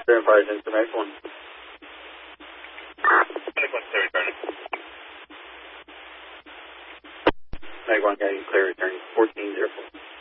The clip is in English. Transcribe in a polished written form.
Fire into Mag 1. Mag 1, clear returning. Mag 1 got you clear returning 1404.